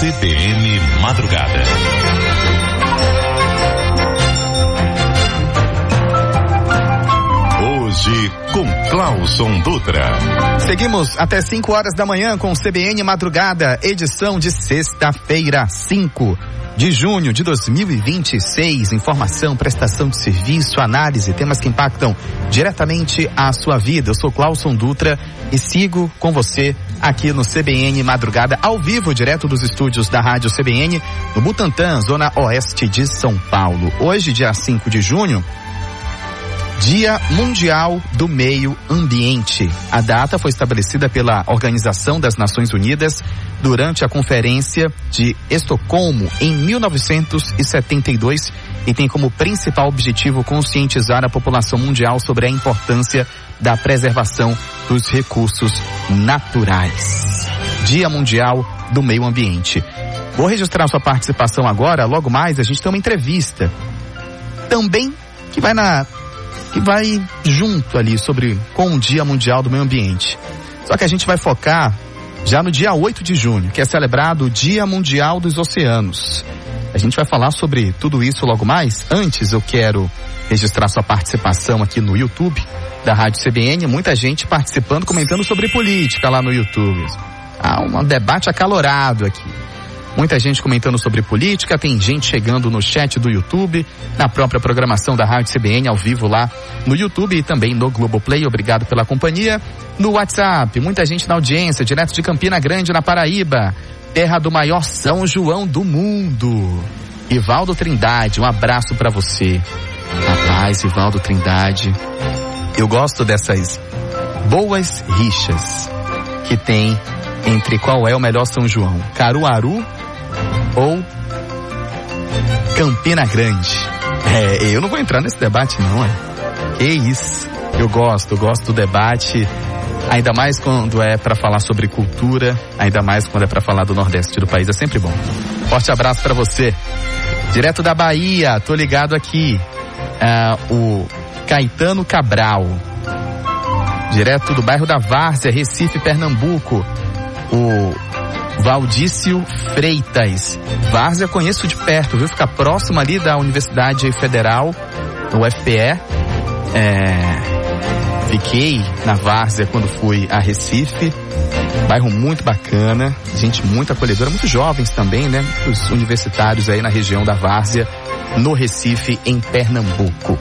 CBN Madrugada. Hoje com Clauson Dutra. Seguimos até 5 horas da manhã com CBN Madrugada, edição de sexta-feira, 5 de junho de 2026. Informação, prestação de serviço, análise, temas que impactam diretamente a sua vida. Eu sou Clauson Dutra e sigo com você aqui no CBN Madrugada, ao vivo, direto dos estúdios da Rádio CBN, no Butantã, zona oeste de São Paulo. Hoje, dia 5 de junho, Dia Mundial do Meio Ambiente. A data foi estabelecida pela Organização das Nações Unidas durante a Conferência de Estocolmo em 1972 e tem como principal objetivo conscientizar a população mundial sobre a importância da preservação dos recursos naturais. Dia Mundial do Meio Ambiente. Vou registrar sua participação agora. Logo mais a gente tem uma entrevista também que vai junto ali com o Dia Mundial do Meio Ambiente. Só que a gente vai focar já no dia 8 de junho, que é celebrado o Dia Mundial dos Oceanos. A gente vai falar sobre tudo isso logo mais. Antes eu quero registrar sua participação aqui no YouTube da Rádio CBN. Muita gente participando, comentando sobre política lá no YouTube. Há um debate acalorado aqui. Muita gente comentando sobre política, tem gente chegando no chat do YouTube, na própria programação da Rádio CBN ao vivo lá no YouTube e também no Globoplay. Obrigado pela companhia. No WhatsApp, muita gente na audiência, direto de Campina Grande, na Paraíba, terra do maior São João do mundo. Ivaldo Trindade, um abraço pra você. Rapaz, Ivaldo Trindade, eu gosto dessas boas rixas que tem entre qual é o melhor São João, Caruaru ou Campina Grande. Eu não vou entrar nesse debate não, Que isso, eu gosto do debate, ainda mais quando é para falar sobre cultura, ainda mais quando é para falar do Nordeste do país, é sempre bom. Forte abraço para você. Direto da Bahia, tô ligado aqui, o Caetano Cabral, direto do bairro da Várzea, Recife, Pernambuco, o Valdício Freitas. Várzea conheço de perto, viu? Fica próximo ali da Universidade Federal, no UFPE. Fiquei na Várzea quando fui a Recife. Bairro muito bacana, gente muito acolhedora, muitos jovens também, né? Os universitários aí na região da Várzea, no Recife, em Pernambuco.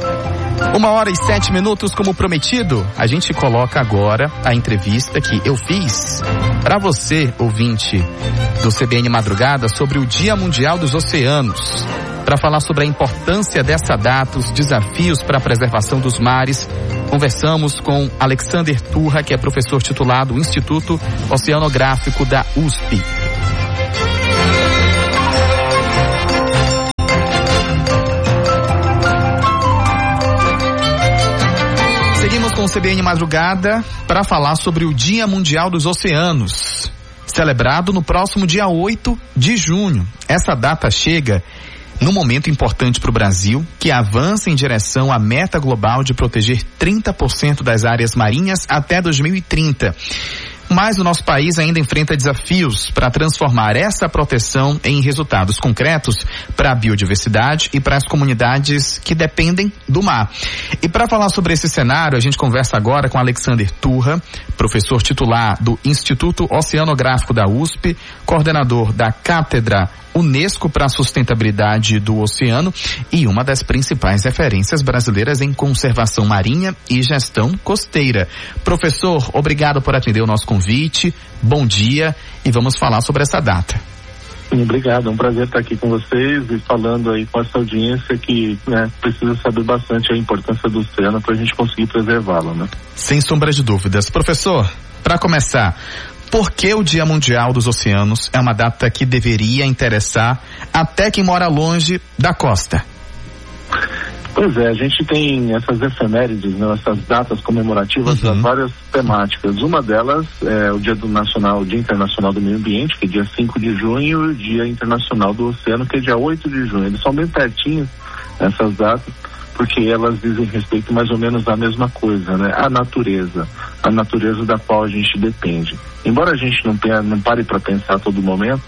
1h07, como prometido, a gente coloca agora a entrevista que eu fiz para você, ouvinte do CBN Madrugada, sobre o Dia Mundial dos Oceanos. Para falar sobre a importância dessa data, os desafios para a preservação dos mares, conversamos com Alexander Turra, que é professor titular do Instituto Oceanográfico da USP. Com o CBN Madrugada para falar sobre o Dia Mundial dos Oceanos, celebrado no próximo dia 8 de junho. Essa data chega num momento importante para o Brasil, que avança em direção à meta global de proteger 30% das áreas marinhas até 2030. Mas o nosso país ainda enfrenta desafios para transformar essa proteção em resultados concretos para a biodiversidade e para as comunidades que dependem do mar. E para falar sobre esse cenário, a gente conversa agora com Alexander Turra, professor titular do Instituto Oceanográfico da USP, coordenador da Cátedra Unesco para a Sustentabilidade do Oceano e uma das principais referências brasileiras em conservação marinha e gestão costeira. Professor, obrigado por atender o nosso convite, bom dia e vamos falar sobre essa data. Obrigado, é um prazer estar aqui com vocês e falando aí com essa audiência que precisa saber bastante a importância do oceano para a gente conseguir preservá-lo, né? Sem sombra de dúvidas. Professor, para começar, por que o Dia Mundial dos Oceanos é uma data que deveria interessar até quem mora longe da costa? Pois é, a gente tem essas efemérides, né, essas datas comemorativas das várias temáticas. Uma delas é o Dia Internacional do Meio Ambiente, que é dia 5 de junho, e o Dia Internacional do Oceano, que é dia 8 de junho. Eles são bem pertinhos, essas datas, porque elas dizem respeito mais ou menos à mesma coisa, né? A natureza da qual a gente depende. Embora a gente não pare para pensar a todo momento,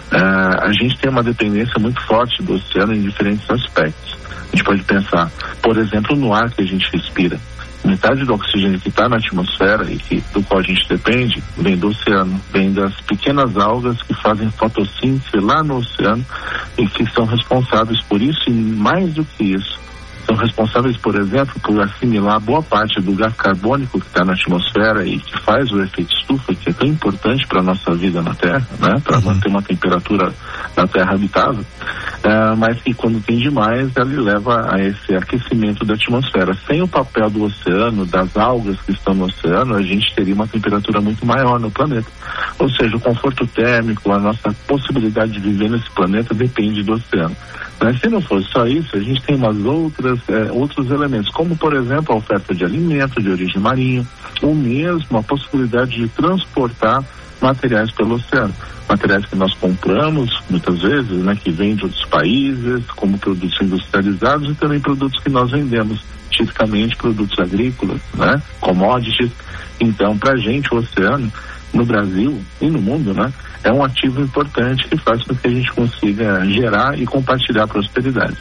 A gente tem uma dependência muito forte do oceano em diferentes aspectos. A gente pode pensar, por exemplo, no ar que a gente respira. Metade do oxigênio que está na atmosfera e do qual a gente depende vem do oceano, vem das pequenas algas que fazem fotossíntese lá no oceano e que são responsáveis por isso, e mais do que isso, são responsáveis, por exemplo, por assimilar boa parte do gás carbônico que está na atmosfera e que faz o efeito estufa, que é tão importante para a nossa vida na Terra, né? Para manter uma temperatura na Terra habitável, mas que quando tem demais, ele leva a esse aquecimento da atmosfera. Sem o papel do oceano, das algas que estão no oceano, a gente teria uma temperatura muito maior no planeta. Ou seja, o conforto térmico, a nossa possibilidade de viver nesse planeta depende do oceano. Mas se não fosse só isso, a gente tem umas outros elementos, como por exemplo a oferta de alimento de origem marinha, ou mesmo a possibilidade de transportar materiais pelo oceano. Materiais que nós compramos, muitas vezes, né, que vêm de outros países, como produtos industrializados, e também produtos que nós vendemos, tipicamente produtos agrícolas, né, commodities. Então, para a gente, o oceano, no Brasil e no mundo, né, é um ativo importante que faz com que a gente consiga gerar e compartilhar prosperidade.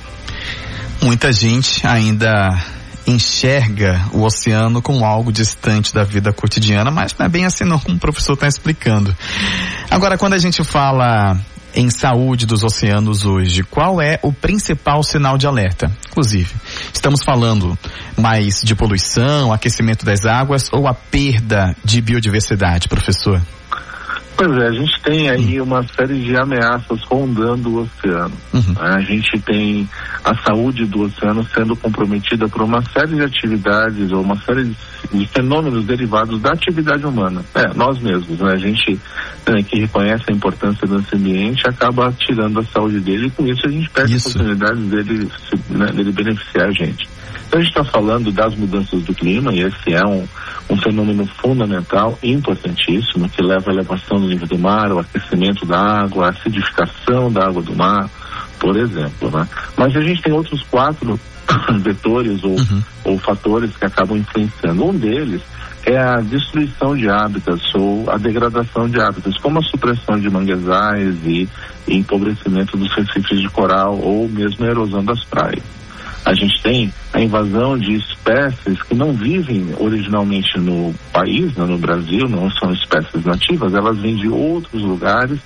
Muita gente ainda enxerga o oceano como algo distante da vida cotidiana, mas não é bem assim não, como o professor está explicando. Agora, quando a gente fala em saúde dos oceanos hoje, qual é o principal sinal de alerta? Inclusive, estamos falando mais de poluição, aquecimento das águas ou a perda de biodiversidade, professor? Pois é, a gente tem aí uma série de ameaças rondando o oceano. A gente tem a saúde do oceano sendo comprometida por uma série de atividades ou uma série de fenômenos derivados da atividade humana. Nós mesmos, né? A gente que reconhece a importância do ambiente acaba tirando a saúde dele, e com isso a gente perde a oportunidade dele beneficiar a gente. Então a gente está falando das mudanças do clima, e esse é um fenômeno fundamental e importantíssimo, que leva à elevação do nível do mar, o aquecimento da água, a acidificação da água do mar, por exemplo, né? Mas a gente tem outros 4 vetores ou fatores que acabam influenciando. Um deles é a destruição de hábitats ou a degradação de hábitats, como a supressão de manguezais e empobrecimento dos recifes de coral ou mesmo a erosão das praias. A gente tem a invasão de espécies que não vivem originalmente no país, né, no Brasil, não são espécies nativas, elas vêm de outros lugares,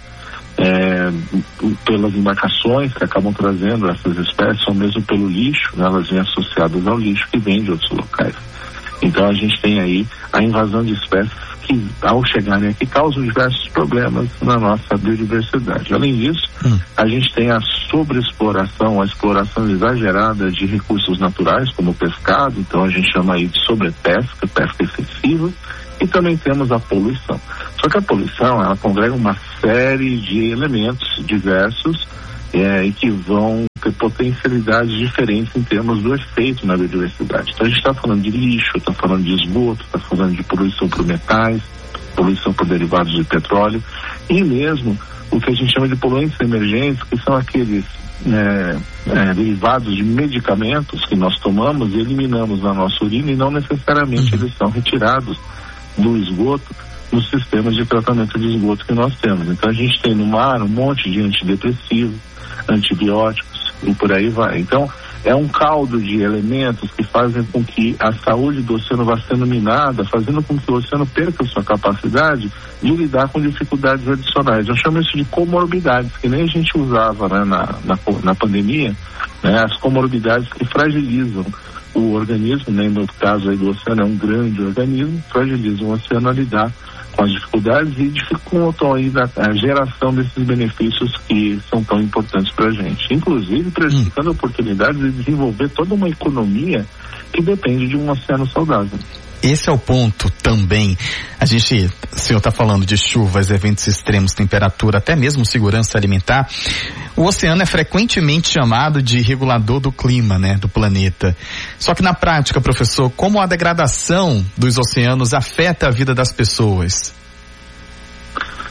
pelas embarcações que acabam trazendo essas espécies, ou mesmo pelo lixo, né, elas vêm associadas ao lixo que vem de outros locais. Então a gente tem aí a invasão de espécies que, ao chegarem aqui, causam diversos problemas na nossa biodiversidade. Além disso, a gente tem a sobreexploração, a exploração exagerada de recursos naturais, como o pescado, então a gente chama aí de sobrepesca, pesca excessiva, e também temos a poluição. Só que a poluição, ela congrega uma série de elementos diversos e que vão ter potencialidades diferentes em termos do efeito na biodiversidade. Então a gente está falando de lixo, está falando de esgoto, está falando de poluição por metais, poluição por derivados de petróleo, e mesmo o que a gente chama de poluentes emergentes, que são aqueles derivados de medicamentos que nós tomamos e eliminamos na nossa urina, e não necessariamente eles são retirados do esgoto nos sistemas de tratamento de esgoto que nós temos. Então a gente tem no mar um monte de antidepressivos, antibióticos e por aí vai. Então é um caldo de elementos que fazem com que a saúde do oceano vá sendo minada, fazendo com que o oceano perca sua capacidade de lidar com dificuldades adicionais. Eu chamo isso de comorbidades, que nem a gente usava, né, na pandemia, né, as comorbidades que fragilizam o organismo, né, no caso aí do oceano é um grande organismo, fragilizam o oceano a lidar com as dificuldades e dificultam ainda a geração desses benefícios que são tão importantes para a gente, inclusive prejudicando a oportunidade de desenvolver toda uma economia que depende de um oceano saudável. Esse é o ponto também. O senhor está falando de chuvas, eventos extremos, temperatura, até mesmo segurança alimentar. O oceano é frequentemente chamado de regulador do clima, né, do planeta. Só que na prática, professor, como a degradação dos oceanos afeta a vida das pessoas?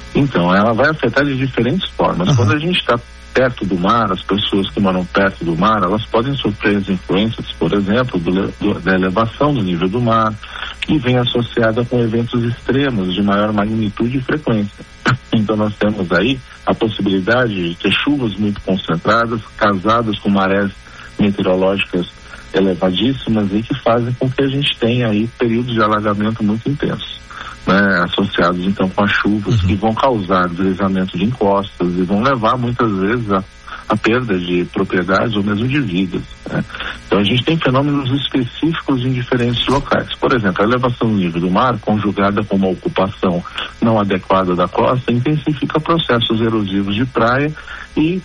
Então, ela vai afetar de diferentes formas. Quando a gente está perto do mar, as pessoas que moram perto do mar, elas podem sofrer as influências, por exemplo, da elevação do nível do mar, que vem associada com eventos extremos de maior magnitude e frequência. Então nós temos aí a possibilidade de ter chuvas muito concentradas, casadas com marés meteorológicas elevadíssimas e que fazem com que a gente tenha aí períodos de alagamento muito intensos, né, associados então com as chuvas que vão causar deslizamento de encostas e vão levar muitas vezes a perda de propriedades ou mesmo de vidas, né? Então a gente tem fenômenos específicos em diferentes locais. Por exemplo, a elevação do nível do mar, conjugada com uma ocupação não adequada da costa, intensifica processos erosivos de praia e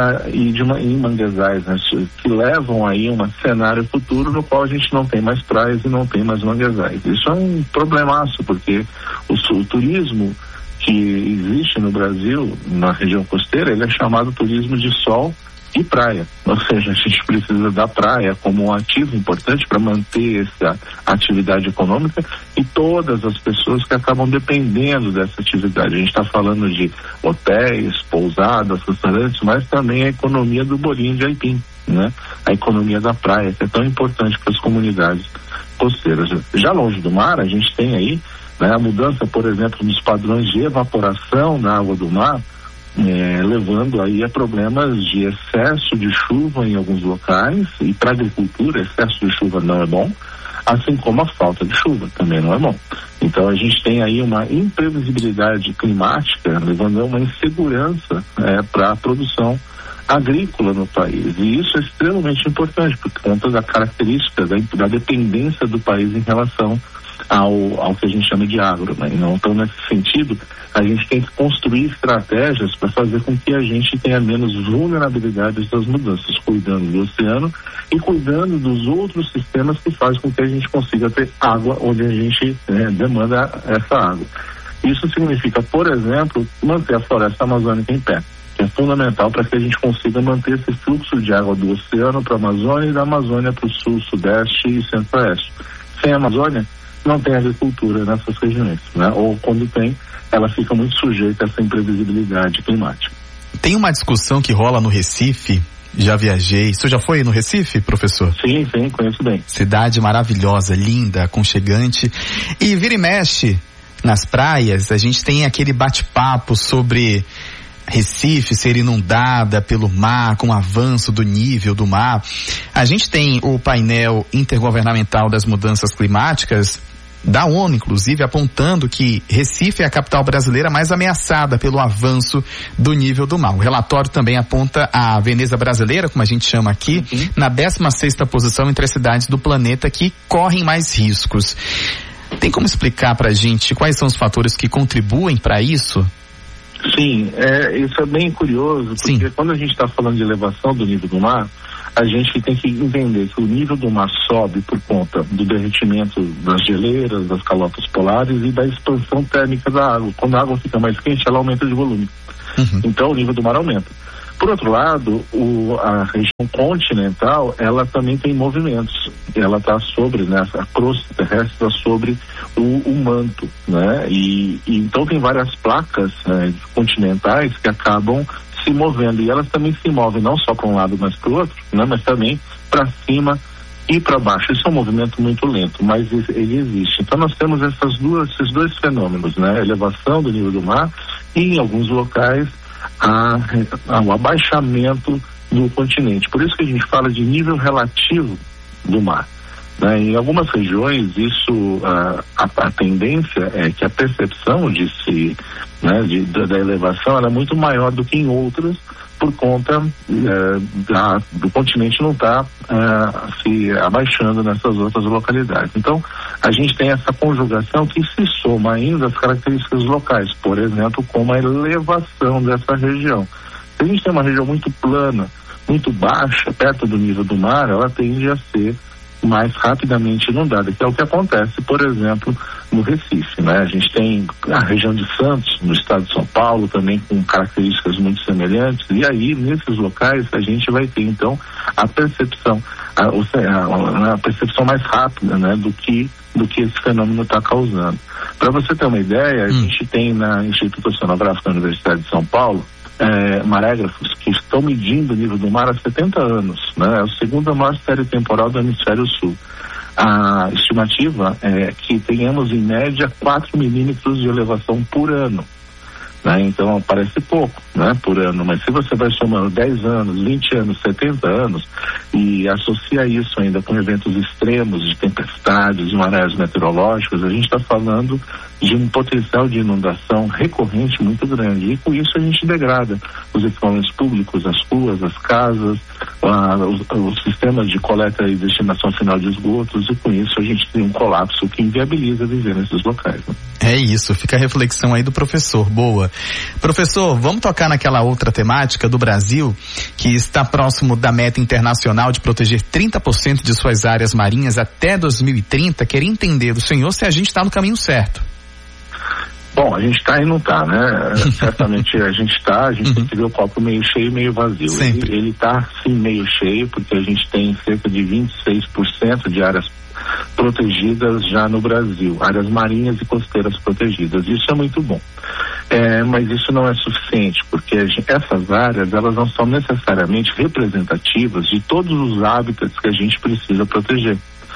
em manguezais, né, que levam aí um cenário futuro no qual a gente não tem mais praias e não tem mais manguezais. Isso é um problemaço, porque o turismo que existe no Brasil, na região costeira, ele é chamado turismo de sol e praia. Ou seja, a gente precisa da praia como um ativo importante para manter essa atividade econômica e todas as pessoas que acabam dependendo dessa atividade. A gente está falando de hotéis, pousadas, restaurantes, mas também a economia do bolinho de aipim, né? A economia da praia, que é tão importante para as comunidades costeiras. Já longe do mar, a gente tem aí, né, a mudança, por exemplo, nos padrões de evaporação na água do mar, levando aí a problemas de excesso de chuva em alguns locais, e para a agricultura excesso de chuva não é bom, assim como a falta de chuva também não é bom. Então a gente tem aí uma imprevisibilidade climática, levando a uma insegurança para a produção agrícola no país, e isso é extremamente importante por conta da característica da dependência do país em relação ao que a gente chama de agro, né? Então, nesse sentido, a gente tem que construir estratégias para fazer com que a gente tenha menos vulnerabilidade das mudanças, cuidando do oceano e cuidando dos outros sistemas que fazem com que a gente consiga ter água onde a gente demanda essa água. Isso significa, por exemplo, manter a floresta amazônica em pé, que é fundamental para que a gente consiga manter esse fluxo de água do oceano para a Amazônia e da Amazônia para o sul, sudeste e centro-oeste. Sem a Amazônia, não tem agricultura nessas regiões, né? Ou quando tem, ela fica muito sujeita a essa imprevisibilidade climática. Tem uma discussão que rola no Recife, já viajei. O senhor já foi no Recife, professor? Sim, conheço bem. Cidade maravilhosa, linda, aconchegante. E vira e mexe nas praias, a gente tem aquele bate-papo sobre Recife ser inundada pelo mar, com o avanço do nível do mar. A gente tem o painel intergovernamental das mudanças climáticas, da ONU, inclusive, apontando que Recife é a capital brasileira mais ameaçada pelo avanço do nível do mar. O relatório também aponta a Veneza brasileira, como a gente chama aqui, na 16ª posição entre as cidades do planeta que correm mais riscos. Tem como explicar pra gente quais são os fatores que contribuem para isso? Sim, isso é bem curioso, porque quando a gente está falando de elevação do nível do mar, a gente tem que entender que o nível do mar sobe por conta do derretimento das geleiras, das calotas polares e da expansão térmica da água. Quando a água fica mais quente, ela aumenta de volume. Então o nível do mar aumenta. Por outro lado, a região continental, ela também tem movimentos. Ela está sobre, né, a crosta terrestre está sobre o manto, né? E então tem várias placas continentais que acabam se movendo, e elas também se movem não só para um lado, mas para o outro, né? Mas também para cima e para baixo. Isso é um movimento muito lento, mas ele existe. Então nós temos esses dois fenômenos, né? A elevação do nível do mar e, em alguns locais, o abaixamento do continente. Por isso que a gente fala de nível relativo do mar, né? Em algumas regiões, isso, a tendência é que a percepção da elevação era muito maior do que em outras, por conta do continente não estar se abaixando nessas outras localidades. Então, a gente tem essa conjugação que se soma ainda às características locais, por exemplo, como a elevação dessa região. Se a gente tem uma região muito plana, muito baixa, perto do nível do mar, ela tende a ser mais rapidamente inundada, que é o que acontece, por exemplo, no Recife, né? A gente tem a região de Santos, no estado de São Paulo, também com características muito semelhantes, e aí, nesses locais, a gente vai ter, então, a percepção, a percepção mais rápida, né, do que esse fenômeno está causando. Para você ter uma ideia, a gente tem na Instituto Oceanográfico da Universidade de São Paulo, marégrafos que estão medindo o nível do mar há 70 anos, né? É a segunda maior série temporal do hemisfério sul. A estimativa é que tenhamos em média 4 milímetros de elevação por ano, né? Então parece pouco, né, por ano, mas se você vai somando 10 anos, 20 anos, 70 anos e associa isso ainda com eventos extremos de tempestades, de marés meteorológicos, a gente está falando de um potencial de inundação recorrente muito grande, e com isso a gente degrada os equipamentos públicos, as ruas, as casas, os sistemas de coleta e destinação final de esgotos, e com isso a gente tem um colapso que inviabiliza viver nesses locais, né? É isso, fica a reflexão aí do professor. Boa. Professor, vamos tocar naquela outra temática do Brasil, que está próximo da meta internacional de proteger 30% de suas áreas marinhas até 2030. Queria entender do senhor se a gente está no caminho certo. Bom, a gente está e não está, né? Certamente a gente tem que ver o copo meio cheio e meio vazio. Ele está sim meio cheio, porque a gente tem cerca de 26% de áreas protegidas já no Brasil, áreas marinhas e costeiras protegidas. Isso é muito bom. Mas isso não é suficiente, porque essas áreas, elas não são necessariamente representativas de todos os hábitats que a gente precisa proteger.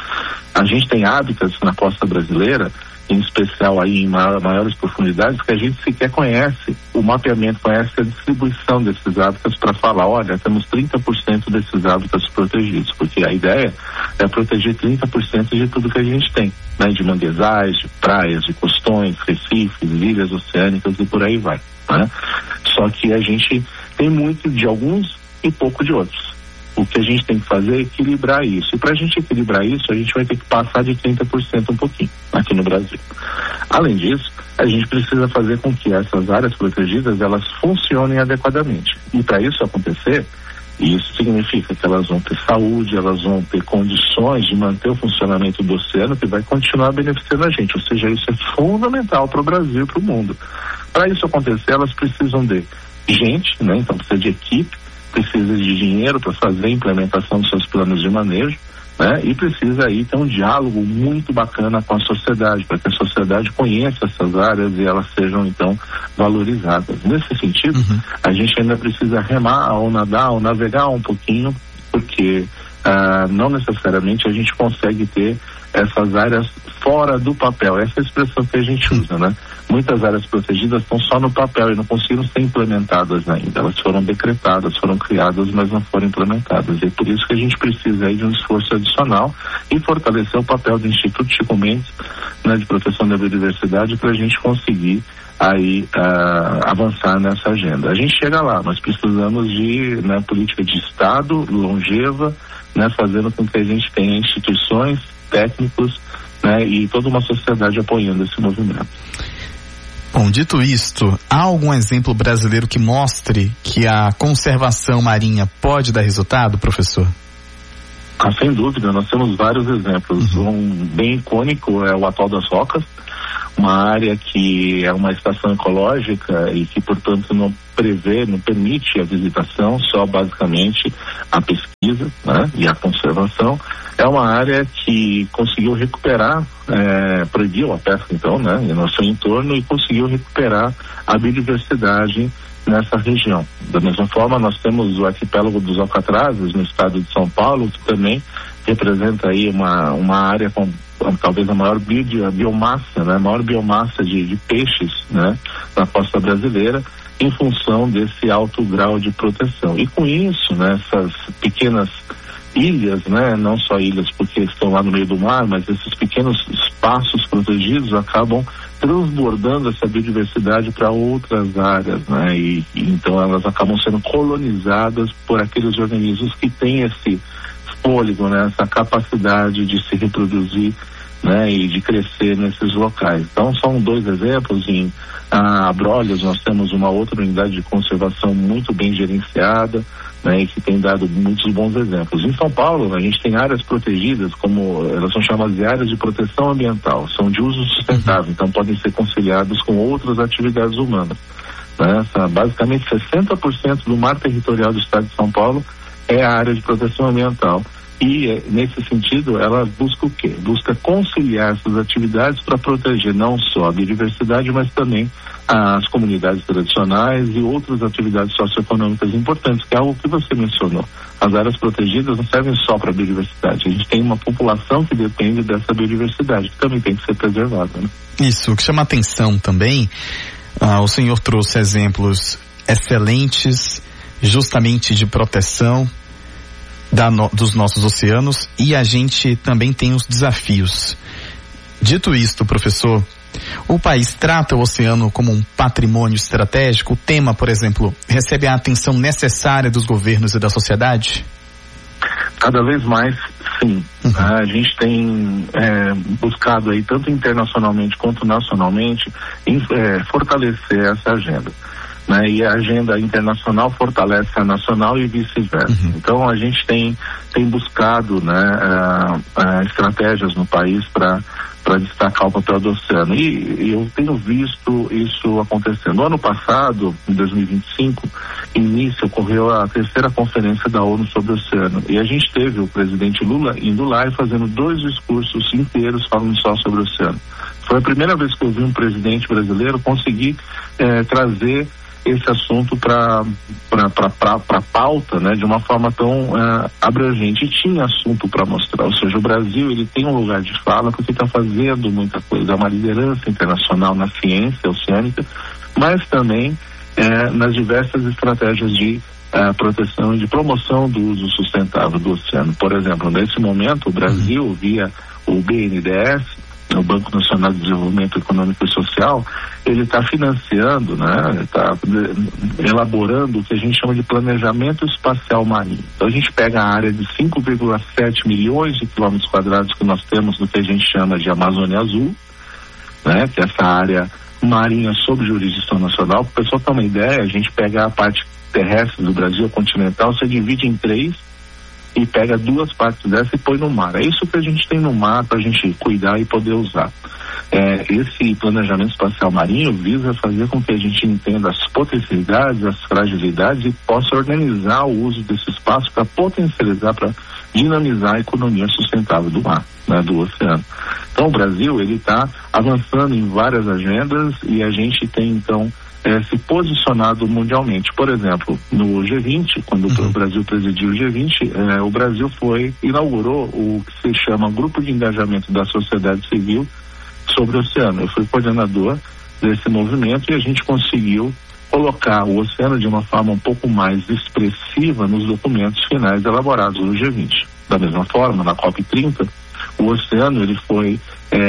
A gente tem hábitats na costa brasileira, em especial aí em maiores profundidades, que a gente sequer conhece o mapeamento, conhece a distribuição desses hábitats para falar, olha, temos 30% desses hábitats protegidos, porque a ideia é proteger 30% de tudo que a gente tem, né, de manguezais, de praias, de costões, recifes, ilhas oceânicas e por aí vai, né? Só que a gente tem muito de alguns e pouco de outros. O que a gente tem que fazer é equilibrar isso. E para a gente equilibrar isso, a gente vai ter que passar de 30% um pouquinho aqui no Brasil. Além disso, a gente precisa fazer com que essas áreas protegidas, elas funcionem adequadamente. E para isso acontecer, isso significa que elas vão ter saúde, elas vão ter condições de manter o funcionamento do oceano, que vai continuar beneficiando a gente. Ou seja, isso é fundamental para o Brasil e para o mundo. Para isso acontecer, elas precisam de gente, né? Então precisa de equipe, precisa de dinheiro para fazer a implementação dos seus planos de manejo, né? E precisa aí ter um diálogo muito bacana com a sociedade, para que a sociedade conheça essas áreas e elas sejam então valorizadas. Nesse sentido, a gente ainda precisa remar ou nadar ou navegar um pouquinho, porque não necessariamente a gente consegue ter essas áreas fora do papel. Essa é a expressão que a gente usa, né? Muitas áreas protegidas estão só no papel e não conseguiram ser implementadas ainda. Elas foram decretadas, foram criadas, mas não foram implementadas. E é por isso que a gente precisa aí de um esforço adicional e fortalecer o papel do Instituto Chico Mendes, né, de proteção da biodiversidade, para a gente conseguir aí avançar nessa agenda. A gente chega lá, nós precisamos de, né, política de Estado longeva, né, fazendo com que a gente tenha instituições, técnicos, né, e toda uma sociedade apoiando esse movimento. Bom, dito isto, há algum exemplo brasileiro que mostre que a conservação marinha pode dar resultado, professor? Sem dúvida, nós temos vários exemplos. Um bem icônico é o Atol das Rocas, uma área que é uma estação ecológica e que, portanto, não permite a visitação, só basicamente a pesquisa, né, e a conservação. É uma área que conseguiu recuperar, proibiu a pesca então, né, no seu entorno, e conseguiu recuperar a biodiversidade nessa região. Da mesma forma, nós temos o arquipélago dos Alcatrazes, no estado de São Paulo, que também representa aí uma área com talvez a maior biomassa, né, a maior biomassa de peixes, né, na costa brasileira, em função desse alto grau de proteção. E com isso, né, essas pequenas ilhas, né, não só ilhas porque estão lá no meio do mar, mas esses pequenos espaços protegidos acabam transbordando essa biodiversidade para outras áreas, né, e então elas acabam sendo colonizadas por aqueles organismos que têm esse fôlego, né, essa capacidade de se reproduzir né, e de crescer nesses locais. Então são 2 exemplos. Em Abrolhos nós temos uma outra unidade de conservação muito bem gerenciada, né, e que tem dado muitos bons exemplos. Em São Paulo a gente tem áreas protegidas, como elas são chamadas de áreas de proteção ambiental, são de uso sustentável, então podem ser conciliadas com outras atividades humanas. Basicamente 60% do mar territorial do estado de São Paulo é a área de proteção ambiental. E, nesse sentido, ela busca o quê? Busca conciliar essas atividades para proteger não só a biodiversidade, mas também as comunidades tradicionais e outras atividades socioeconômicas importantes, que é algo que você mencionou. As áreas protegidas não servem só para a biodiversidade. A gente tem uma população que depende dessa biodiversidade, que também tem que ser preservada, né? Isso, o que chama atenção também, o senhor trouxe exemplos excelentes, justamente de proteção dos nossos oceanos, e a gente também tem os desafios. Dito isto, professor, o país trata o oceano como um patrimônio estratégico? O tema, por exemplo, recebe a atenção necessária dos governos e da sociedade? Cada vez mais, sim. A gente tem buscado aí, tanto internacionalmente quanto nacionalmente, fortalecer essa agenda. Né, e a agenda internacional fortalece a nacional e vice-versa. Então a gente tem buscado, né, estratégias no país para destacar o papel do oceano. E eu tenho visto isso acontecendo. No ano passado, em 2025, ocorreu a 3ª conferência da ONU sobre o oceano. E a gente teve o presidente Lula indo lá e fazendo 2 discursos inteiros falando só sobre o oceano. Foi a primeira vez que eu vi um presidente brasileiro conseguir trazer esse assunto para pauta, né, de uma forma tão abrangente. E tinha assunto para mostrar, ou seja, o Brasil ele tem um lugar de fala porque está fazendo muita coisa, uma liderança internacional na ciência oceânica, mas também nas diversas estratégias de proteção e de promoção do uso sustentável do oceano. Por exemplo, nesse momento o Brasil, via o BNDES, o Banco Nacional de Desenvolvimento Econômico e Social, ele está financiando, né, está elaborando o que a gente chama de planejamento espacial marinho. Então a gente pega a área de 5,7 milhões de quilômetros quadrados que nós temos do que a gente chama de Amazônia Azul, né, que é essa área marinha sob jurisdição nacional. Para o pessoal ter uma ideia, a gente pega a parte terrestre do Brasil, continental, você divide em 3 e pega 2 partes dessa e põe no mar. É isso que a gente tem no mar para a gente cuidar e poder usar. Esse planejamento espacial marinho visa fazer com que a gente entenda as potencialidades, as fragilidades e possa organizar o uso desse espaço para potencializar, para dinamizar a economia sustentável do mar, né, do oceano. Então o Brasil ele está avançando em várias agendas e a gente tem então se posicionado mundialmente. Por exemplo, no G20, quando o Brasil presidiu o G20, o Brasil inaugurou o que se chama Grupo de Engajamento da Sociedade Civil sobre o Oceano. Eu fui coordenador desse movimento e a gente conseguiu colocar o oceano de uma forma um pouco mais expressiva nos documentos finais elaborados no G20. Da mesma forma, na COP30, o oceano ele foi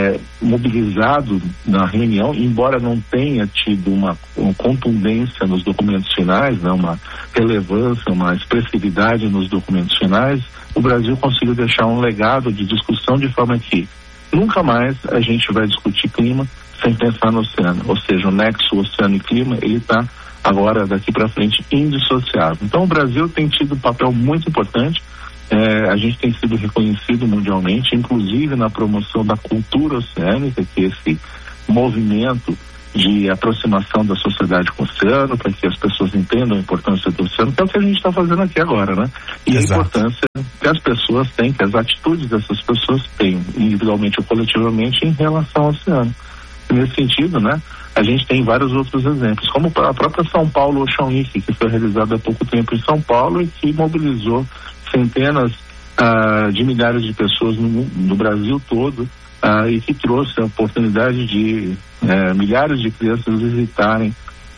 mobilizado na reunião, embora não tenha tido uma contundência nos documentos finais, né, uma relevância, uma expressividade nos documentos finais, o Brasil conseguiu deixar um legado de discussão de forma que nunca mais a gente vai discutir clima sem pensar no oceano, ou seja, o nexo oceano e clima, ele está agora daqui para frente indissociável. Então o Brasil tem tido um papel muito importante. A gente tem sido reconhecido mundialmente, inclusive na promoção da cultura oceânica, que é esse movimento de aproximação da sociedade com o oceano, para que as pessoas entendam a importância do oceano, que é o que a gente está fazendo aqui agora, né? E Exato. A importância que as pessoas têm, que as atitudes dessas pessoas têm, individualmente ou coletivamente, em relação ao oceano. Nesse sentido, né, a gente tem vários outros exemplos, como a própria São Paulo Ocean Week, que foi realizada há pouco tempo em São Paulo e que mobilizou centenas de milhares de pessoas no Brasil todo e que trouxe a oportunidade de milhares de crianças visitarem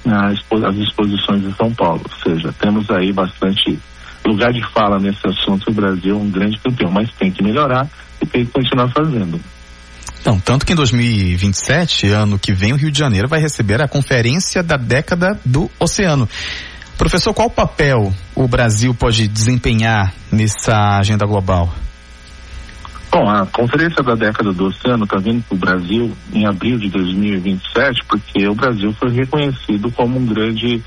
as exposições de São Paulo. Ou seja, temos aí bastante lugar de fala nesse assunto. O Brasil é um grande campeão, mas tem que melhorar e tem que continuar fazendo. Não, tanto que em 2027, ano que vem, o Rio de Janeiro vai receber a Conferência da Década do Oceano. Professor, qual papel o Brasil pode desempenhar nessa agenda global? Bom, a Conferência da Década do Oceano está vindo para o Brasil em abril de 2027, porque o Brasil foi reconhecido como um grande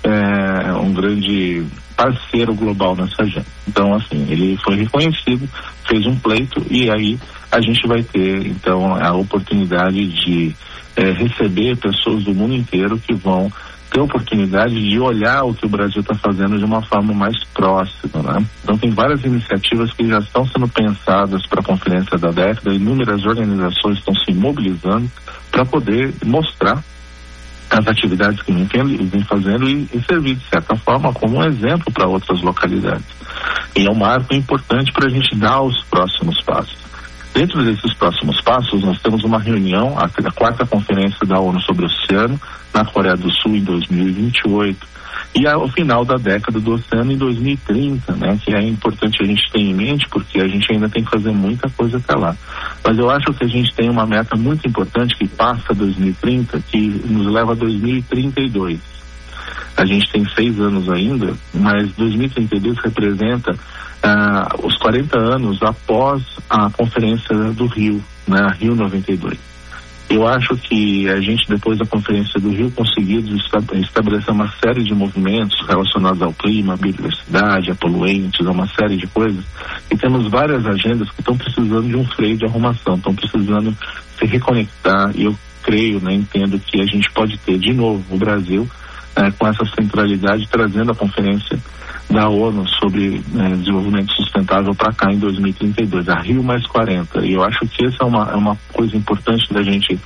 parceiro global nessa agenda. Então, assim, ele foi reconhecido, fez um pleito, e aí a gente vai ter, então, a oportunidade de receber pessoas do mundo inteiro que vão ter a oportunidade de olhar o que o Brasil está fazendo de uma forma mais próxima, né? Então tem várias iniciativas que já estão sendo pensadas para a Conferência da Década, inúmeras organizações estão se mobilizando para poder mostrar as atividades que vem fazendo e servir de certa forma como um exemplo para outras localidades. E é um marco importante para a gente dar os próximos passos. Dentro desses próximos passos, nós temos uma reunião, a 4ª Conferência da ONU sobre o Oceano, na Coreia do Sul, em 2028, e ao final da Década do Oceano, em 2030, né, que é importante a gente ter em mente, porque a gente ainda tem que fazer muita coisa até lá. Mas eu acho que a gente tem uma meta muito importante que passa 2030, que nos leva a 2032. A gente tem 6 anos ainda, mas 2032 representa os 40 anos após a Conferência do Rio, né, a Rio 92. Eu acho que a gente, depois da Conferência do Rio, conseguiu estabelecer uma série de movimentos relacionados ao clima, à biodiversidade, a poluentes, a uma série de coisas, e temos várias agendas que estão precisando de um freio de arrumação, estão precisando se reconectar, e eu creio, né, entendo que a gente pode ter de novo o Brasil com essa centralidade, trazendo a Conferência da ONU sobre desenvolvimento sustentável para cá em 2032, a Rio mais 40. E eu acho que essa é uma coisa importante da gente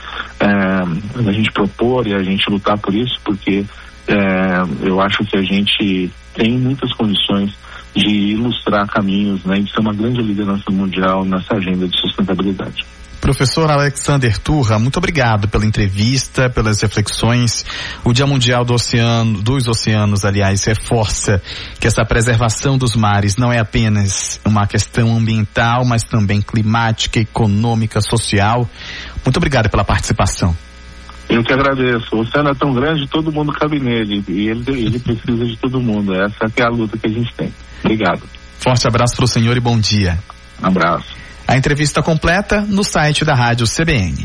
propor e a gente lutar por isso, porque eu acho que a gente tem muitas condições de ilustrar caminhos, né, e de ser uma grande liderança mundial nessa agenda de sustentabilidade. Professor Alexander Turra, muito obrigado pela entrevista, pelas reflexões. O Dia Mundial dos Oceanos, aliás, reforça que essa preservação dos mares não é apenas uma questão ambiental, mas também climática, econômica, social. Muito obrigado pela participação. Eu que agradeço. O oceano é tão grande, todo mundo cabe nele, e ele precisa de todo mundo. Essa que é a luta que a gente tem. Obrigado. Forte abraço para o senhor e bom dia. Um abraço. A entrevista completa no site da Rádio CBN.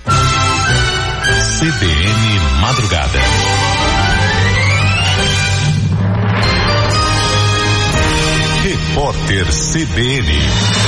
CBN Madrugada. Repórter CBN.